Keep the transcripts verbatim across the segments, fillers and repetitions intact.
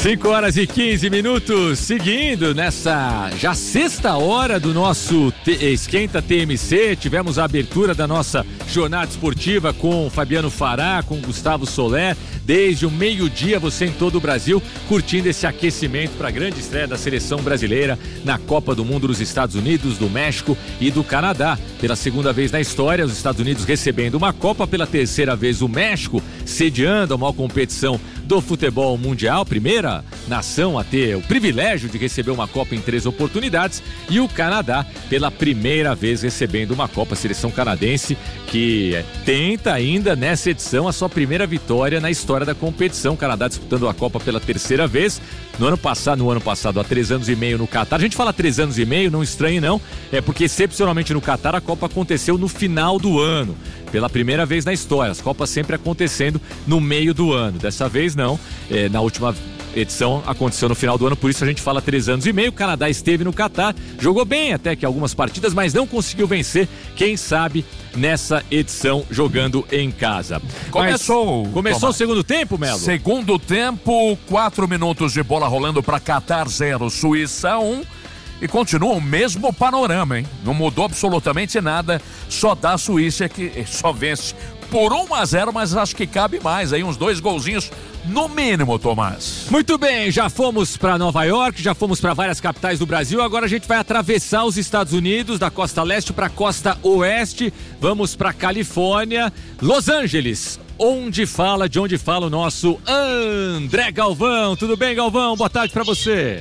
cinco horas e quinze minutos, seguindo nessa já sexta hora do nosso T- Esquenta T M C. Tivemos a abertura da nossa jornada esportiva com Fabiano Fará, com Gustavo Soler. Desde o meio-dia, você em todo o Brasil, curtindo esse aquecimento para a grande estreia da seleção brasileira na Copa do Mundo dos Estados Unidos, do México e do Canadá. Pela segunda vez na história, os Estados Unidos recebendo uma Copa, pela terceira vez o México sediando a maior competição do futebol mundial, primeira nação a ter o privilégio de receber uma Copa em três oportunidades, e o Canadá pela primeira vez recebendo uma Copa, a seleção canadense que tenta ainda nessa edição a sua primeira vitória na história da competição. O Canadá disputando a Copa pela terceira vez. No ano passado, no ano passado, há três anos e meio no Catar. A gente fala três anos e meio, não estranhe não, é porque excepcionalmente no Catar a Copa aconteceu no final do ano. Pela primeira vez na história, as Copas sempre acontecendo no meio do ano. Dessa vez não, é, na última edição aconteceu no final do ano, por isso a gente fala três anos e meio. O Canadá esteve no Catar, jogou bem até que algumas partidas, mas não conseguiu vencer, quem sabe nessa edição jogando em casa. Começou. Mas, começou Tomás. O segundo tempo, Melo? Segundo tempo, quatro minutos de bola rolando para Catar zero, Suíça um. E continua o mesmo panorama, hein? Não mudou absolutamente nada, só dá a Suíça que só vence por um a zero, mas acho que cabe mais aí, uns dois golzinhos no mínimo, Tomás. Muito bem, já fomos para Nova York, já fomos para várias capitais do Brasil, agora a gente vai atravessar os Estados Unidos, da costa leste para a costa oeste, vamos para Califórnia, Los Angeles, onde fala, de onde fala o nosso André Galvão. Tudo bem, Galvão? Boa tarde para você.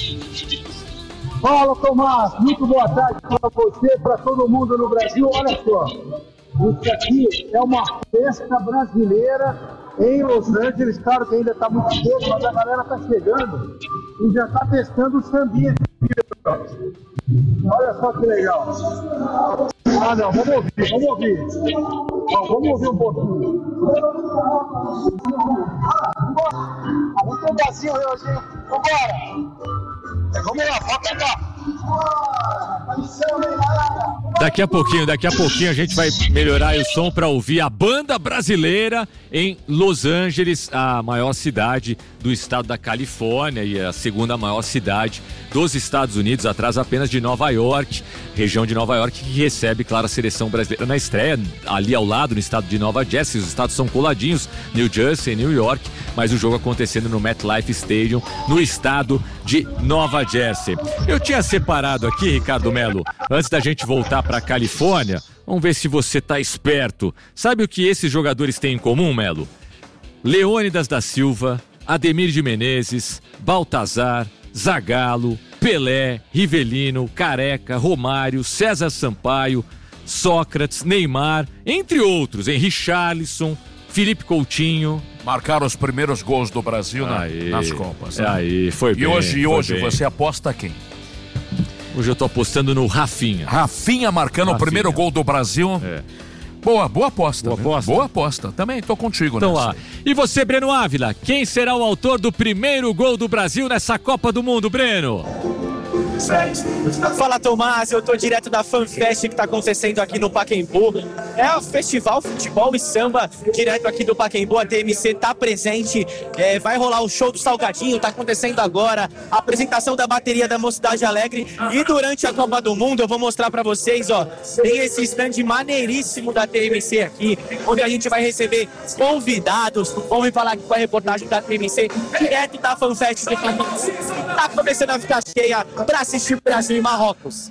Fala, Tomás, muito boa tarde para você, para todo mundo no Brasil. Olha só, isso aqui é uma festa brasileira em Los Angeles. Claro que ainda está muito cedo, mas a galera está chegando e já está testando o sambinha. Olha só que legal. Ah, não, vamos ouvir, vamos ouvir. Não, vamos ouvir um pouquinho. Ah, vamos ter um vazio hoje, hein? Vambora! Vamos lá, pode pegar. Daqui a pouquinho, daqui a pouquinho a gente vai melhorar o som para ouvir a banda brasileira em Los Angeles, a maior cidade do estado da Califórnia e a segunda maior cidade dos Estados Unidos, atrás apenas de Nova York, região de Nova York, que recebe, claro, a seleção brasileira na estreia, ali ao lado no estado de Nova Jersey. Os estados são coladinhos, New Jersey e New York, mas o jogo acontecendo no MetLife Stadium, no estado de Nova Jersey. Eu tinha separado aqui, Ricardo Melo, antes da gente voltar para a Califórnia, vamos ver se você tá esperto. Sabe o que esses jogadores têm em comum, Melo? Leônidas da Silva, Ademir de Menezes, Baltazar, Zagallo, Pelé, Rivelino, Careca, Romário, César Sampaio, Sócrates, Neymar, entre outros, hein? Richarlison, Felipe Coutinho. Marcaram os primeiros gols do Brasil na, nas Copas. Né? Aí, foi e bem. Hoje, e hoje bem. Você aposta quem? Hoje eu tô apostando no Rafinha. Rafinha marcando Rafinha. O primeiro gol do Brasil. É. Boa, boa aposta. Boa aposta. Boa aposta. Também tô contigo, então, nessa. Lá. E você, Breno Ávila, quem será o autor do primeiro gol do Brasil nessa Copa do Mundo, Breno? Fala, Tomás, eu tô direto da FanFest que tá acontecendo aqui no Pacaembu. É o Festival Futebol e Samba, direto aqui do Pacaembu. A T M C tá presente, é, vai rolar o show do Salgadinho, tá acontecendo agora a apresentação da bateria da Mocidade Alegre. E durante a Copa do Mundo eu vou mostrar pra vocês, ó, tem esse stand maneiríssimo da T M C aqui, onde a gente vai receber convidados. Vamos falar aqui com a reportagem da T M C, direto da FanFest de Pacaembu. Tá começando a ficar cheia pra assistir Brasil e Marrocos.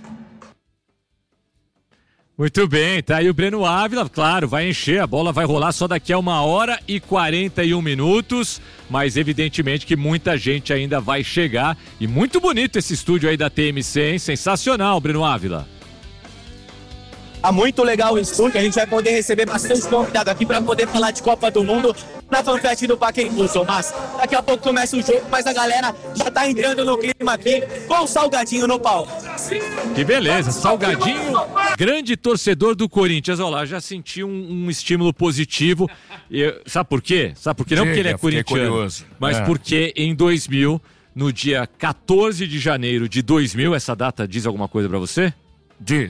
Muito bem, tá aí o Breno Ávila, claro, vai encher, a bola vai rolar só daqui a uma hora e quarenta e um minutos, mas evidentemente que muita gente ainda vai chegar, e muito bonito esse estúdio aí da T M C, hein? Sensacional, Breno Ávila. Tá muito legal o estúdio, a gente vai poder receber bastante convidado aqui para poder falar de Copa do Mundo na FanFest do Pacaembu, Tomás. Daqui a pouco começa o jogo, mas a galera já tá entrando no clima aqui com o Salgadinho no palco. Que beleza, Salgadinho, grande torcedor do Corinthians. Olha lá, já senti um, um estímulo positivo. E, sabe por quê? Sabe por quê? Não porque ele é corintiano, mas é. porque em dois mil, no dia quatorze de janeiro de dois mil, essa data diz alguma coisa para você? Diz.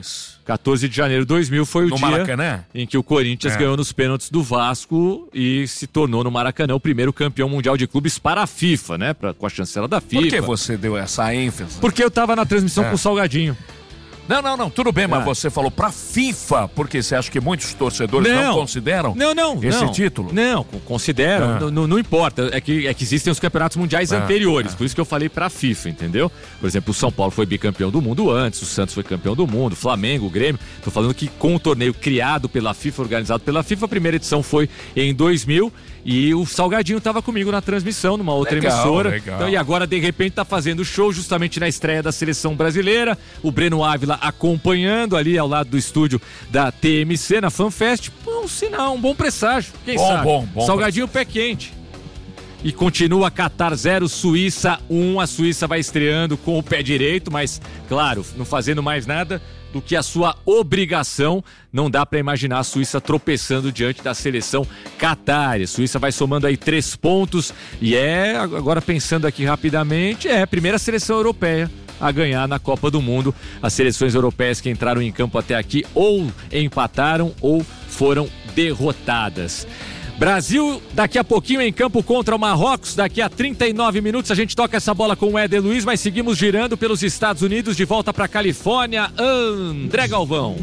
quatorze de janeiro de dois mil foi o no dia Maracanã? Em que o Corinthians é. ganhou nos pênaltis do Vasco e se tornou no Maracanã o primeiro campeão mundial de clubes para a FIFA, né? Pra, com a chancela da FIFA. Por que você deu essa ênfase? Porque eu tava na transmissão é. com o Salgadinho. Não, não, não, tudo bem, é. mas você falou pra FIFA, porque você acha que muitos torcedores não, não consideram não, não, esse não. título? Não, consideram, ah. não, não importa, é que, é que existem os campeonatos mundiais ah. anteriores, ah. por isso que eu falei pra FIFA, entendeu? Por exemplo, o São Paulo foi bicampeão do mundo antes, o Santos foi campeão do mundo, o Flamengo, o Grêmio, tô falando que com o torneio criado pela FIFA, organizado pela FIFA, a primeira edição foi em dois mil e o Salgadinho tava comigo na transmissão, numa outra legal, emissora, legal. Então, e agora de repente tá fazendo show justamente na estreia da seleção brasileira, o Breno Ávila acompanhando ali ao lado do estúdio da T M C na FanFest, um sinal, um bom presságio, quem bom, sabe? Bom, bom, Salgadinho pé quente. E continua Catar zero, Suíça um, a Suíça vai estreando com o pé direito, mas claro, não fazendo mais nada do que a sua obrigação. Não dá para imaginar a Suíça tropeçando diante da seleção Catar. A Suíça vai somando aí três pontos e é, agora pensando aqui rapidamente, é a primeira seleção europeia a ganhar na Copa do Mundo. As seleções europeias que entraram em campo até aqui ou empataram ou foram derrotadas. Brasil daqui a pouquinho em campo contra o Marrocos, daqui a trinta e nove minutos a gente toca essa bola com o Éder Luiz, mas seguimos girando pelos Estados Unidos, de volta para Califórnia, André Galvão.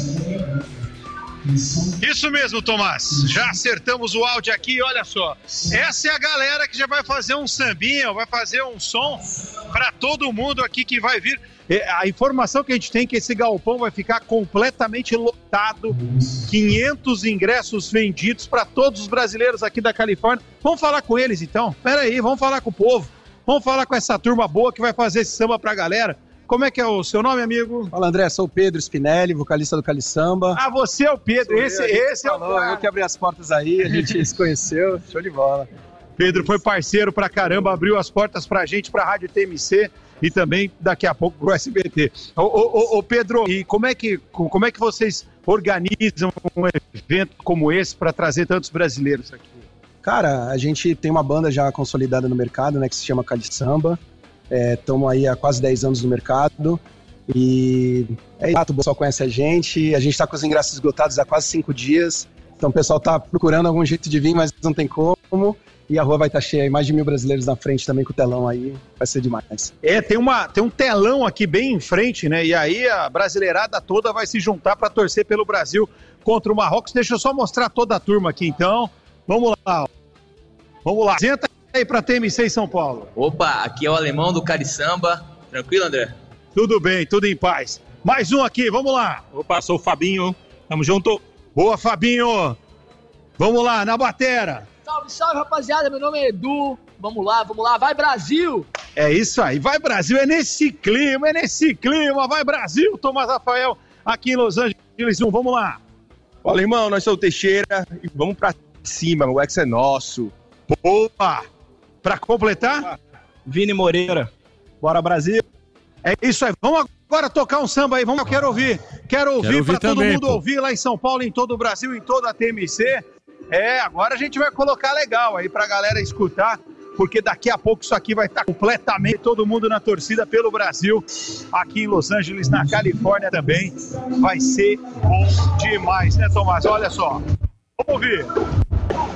Isso mesmo, Tomás, já acertamos o áudio aqui, olha só, essa é a galera que já vai fazer um sambinha, vai fazer um som para todo mundo aqui que vai vir. A informação que a gente tem é que esse galpão vai ficar completamente lotado, quinhentos ingressos vendidos para todos os brasileiros aqui da Califórnia. Vamos falar com eles então? Pera aí, vamos falar com o povo, vamos falar com essa turma boa que vai fazer esse samba pra galera. Como é que é o seu nome, amigo? Fala, André, sou o Pedro Spinelli, vocalista do Calisamba. Ah, você é o Pedro, esse, eu, esse é o cara. Eu que abri as portas aí, a gente se conheceu, show de bola. Pedro foi parceiro pra caramba, abriu as portas pra gente, pra Rádio T M C e também daqui a pouco pro S B T. Ô, ô, ô, ô Pedro, e como é, que, como é que vocês organizam um evento como esse pra trazer tantos brasileiros aqui? Cara, a gente tem uma banda já consolidada no mercado, né, que se chama Calisamba. Estamos é, aí há quase dez anos no mercado e é exato, o pessoal conhece a gente, a gente está com os ingressos esgotados há quase cinco dias, então o pessoal está procurando algum jeito de vir, mas não tem como, e a rua vai estar tá cheia, mais de mil brasileiros na frente também com o telão aí, vai ser demais. É, tem, uma, tem um telão aqui bem em frente, né, e aí a brasileirada toda vai se juntar para torcer pelo Brasil contra o Marrocos. Deixa eu só mostrar toda a turma aqui então, vamos lá, vamos lá, senta aí pra T M C em São Paulo. Opa, aqui é o Alemão do Calisamba. Tranquilo, André? Tudo bem, tudo em paz. Mais um aqui, vamos lá. Opa, sou o Fabinho. Tamo junto. Boa, Fabinho. Vamos lá, na batera. Salve, salve, rapaziada. Meu nome é Edu. Vamos lá, vamos lá. Vai, Brasil! É isso aí. Vai, Brasil. É nesse clima, é nesse clima. Vai, Brasil. Tomás Rafael, aqui em Los Angeles. Um, vamos lá. Fala, irmão. Nós somos o Teixeira e vamos pra cima. O ex é nosso. Boa. Pra completar, Vini Moreira. Bora, Brasil. É isso aí. Vamos agora tocar um samba aí. Vamos, eu quero ouvir. Quero ouvir, quero ouvir pra também, todo mundo pô. ouvir lá em São Paulo, em todo o Brasil, em toda a T M C. É, agora a gente vai colocar legal aí pra galera escutar, porque daqui a pouco isso aqui vai estar completamente todo mundo na torcida pelo Brasil, aqui em Los Angeles, na Califórnia também. Vai ser bom demais, né, Tomás? Olha só. Vamos ouvir.